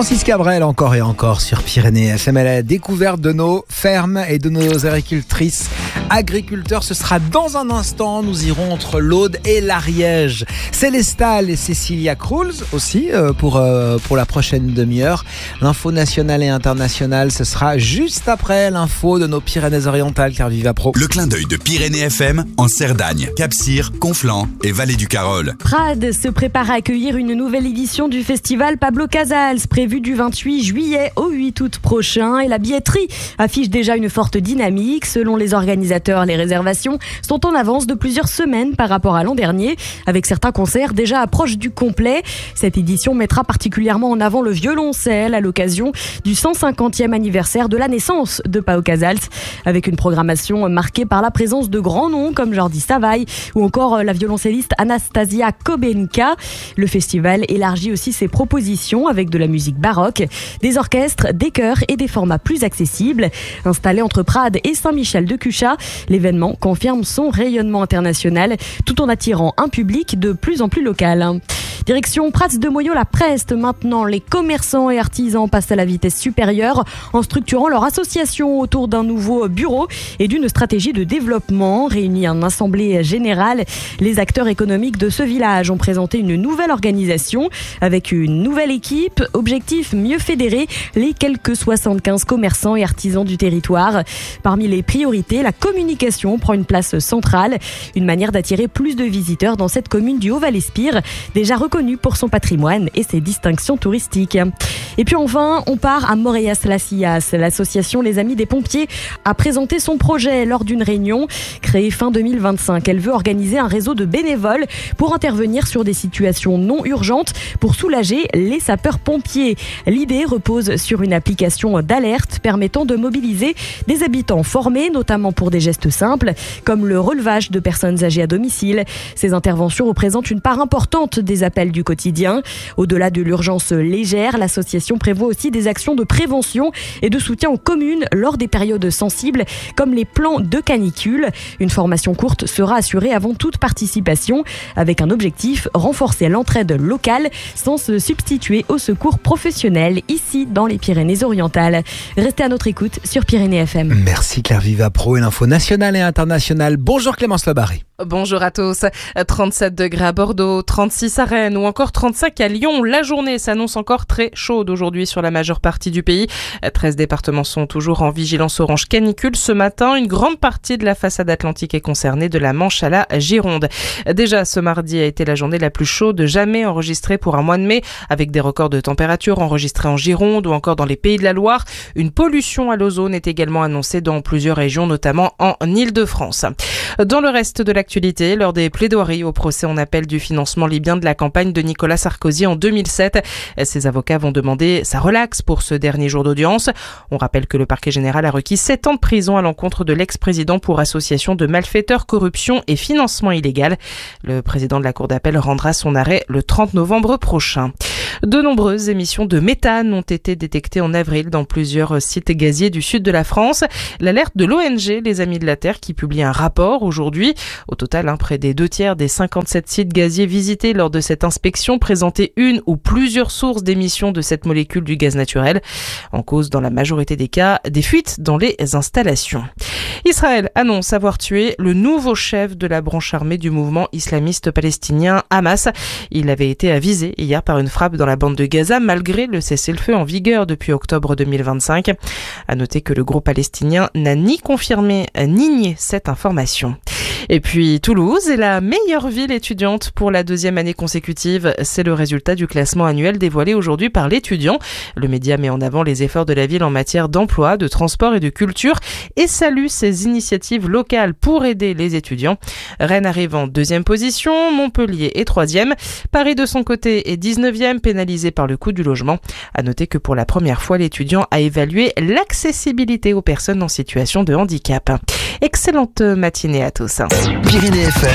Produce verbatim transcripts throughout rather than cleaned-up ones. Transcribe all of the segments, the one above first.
Francis Cabrel, encore et encore sur Pyrénées F M, à la découverte de nos fermes et de nos agricultrices, agriculteurs. Ce sera dans un instant. Nous irons entre l'Aude et l'Ariège. Célestal et Cécilia Kruls aussi euh, pour, euh, pour la prochaine demi-heure. L'info nationale et internationale, ce sera juste après l'info de nos Pyrénées-Orientales, car Viva Pro. Le clin d'œil de Pyrénées F M en Cerdagne, Cap-Cyr, Conflans et Vallée du Carol. Prades se prépare à accueillir une nouvelle édition du festival Pablo Casals, prévu du vingt-huit juillet au huit août prochain, et la billetterie affiche déjà une forte dynamique. Selon les organisateurs, les réservations sont en avance de plusieurs semaines par rapport à l'an dernier, avec certains concerts déjà à proche du complet. Cette édition mettra particulièrement en avant le violoncelle à l'occasion du cent cinquantième anniversaire de la naissance de Pau Casals, avec une programmation marquée par la présence de grands noms comme Jordi Savall ou encore la violoncelliste Anastasia Kobenka. Le festival élargit aussi ses propositions avec de la musique baroque, des orchestres, des chœurs et des formats plus accessibles. Installé entre Prades et Saint-Michel-de-Cuchat, l'événement confirme son rayonnement international tout en attirant un public de plus en plus local. Direction Prats de Moyo-la-Preste. Maintenant, les commerçants et artisans passent à la vitesse supérieure en structurant leur association autour d'un nouveau bureau et d'une stratégie de développement. Réunis en assemblée générale, les acteurs économiques de ce village ont présenté une nouvelle organisation avec une nouvelle équipe. Objectif, mieux fédérer les quelques soixante-quinze commerçants et artisans du territoire. Parmi les priorités, la communication prend une place centrale. Une manière d'attirer plus de visiteurs dans cette commune du Haut-Val-Espire, déjà reconnue pour son patrimoine et ses distinctions touristiques. Et puis enfin, on part à Moreias-las-Illas. L'association Les Amis des Pompiers a présenté son projet lors d'une réunion créée fin deux mille vingt-cinq. Elle veut organiser un réseau de bénévoles pour intervenir sur des situations non urgentes pour soulager les sapeurs-pompiers. L'idée repose sur une application d'alerte permettant de mobiliser des habitants formés, notamment pour des gestes simples, comme le relevage de personnes âgées à domicile. Ces interventions représentent une part importante des appels du quotidien. Au-delà de l'urgence légère, l'association prévoit aussi des actions de prévention et de soutien aux communes lors des périodes sensibles, comme les plans de canicule. Une formation courte sera assurée avant toute participation, avec un objectif, renforcer l'entraide locale sans se substituer au secours professionnel ici dans les Pyrénées-Orientales. Restez à notre écoute sur Pyrénées F M. Merci Claire Viva Pro et l'info nationale et internationale. Bonjour Clémence Lebarré. Bonjour à tous. trente-sept degrés à Bordeaux, trente-six à Rennes ou encore trente-cinq à Lyon. La journée s'annonce encore très chaude aujourd'hui sur la majeure partie du pays. treize départements sont toujours en vigilance orange canicule. Ce matin, une grande partie de la façade atlantique est concernée, de la Manche à la Gironde. Déjà, ce mardi a été la journée la plus chaude jamais enregistrée pour un mois de mai, avec des records de température enregistrés en Gironde ou encore dans les Pays de la Loire. Une pollution à l'ozone est également annoncée dans plusieurs régions, notamment en Île-de-France. Dans le reste de l'actualité, lors des plaidoiries au procès en appel du financement libyen de la campagne de Nicolas Sarkozy en deux mille sept, ses avocats vont demander sa relaxe pour ce dernier jour d'audience. On rappelle que le parquet général a requis sept ans de prison à l'encontre de l'ex-président pour association de malfaiteurs, corruption et financement illégal. Le président de la cour d'appel rendra son arrêt le trente novembre prochain. De nombreuses émissions de méthane ont été détectées en avril dans plusieurs sites gaziers du sud de la France. L'alerte de l'O N G Les Amis de la Terre qui publie un rapport aujourd'hui. Au total, hein, près des deux tiers des cinquante-sept sites gaziers visités lors de cette inspection présentaient une ou plusieurs sources d'émissions de cette molécule du gaz naturel. En cause, dans la majorité des cas, des fuites dans les installations. Israël annonce avoir tué le nouveau chef de la branche armée du mouvement islamiste palestinien Hamas. Il avait été avisé hier par une frappe dans la bande de Gaza malgré le cessez-le-feu en vigueur depuis octobre deux mille vingt-cinq. À noter que le groupe palestinien n'a ni confirmé ni nié cette information. Et puis Toulouse est la meilleure ville étudiante pour la deuxième année consécutive. C'est le résultat du classement annuel dévoilé aujourd'hui par l'étudiant. Le média met en avant les efforts de la ville en matière d'emploi, de transport et de culture et salue ses initiatives locales pour aider les étudiants. Rennes arrive en deuxième position, Montpellier est troisième. Paris de son côté est dix-neuvième, pénalisé par le coût du logement. À noter que pour la première fois, l'étudiant a évalué l'accessibilité aux personnes en situation de handicap. Excellente matinée à tous. Pyrénées F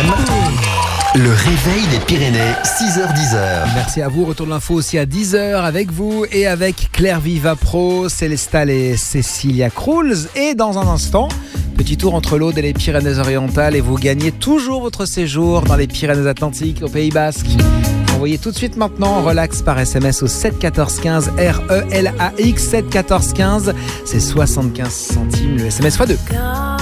M, le réveil des Pyrénées, six heures dix. Merci à vous. Retour de l'info aussi à dix heures avec vous et avec Claire Viva Pro, Célestal et Cécilia Kruls. Et dans un instant, petit tour entre l'Aude et les Pyrénées-Orientales et vous gagnez toujours votre séjour dans les Pyrénées-Atlantiques au Pays Basque. Envoyez tout de suite maintenant relax par S M S au sept quatorze quinze, R E L A X, sept quatorze quinze. C'est soixante-quinze centimes le S M S fois deux.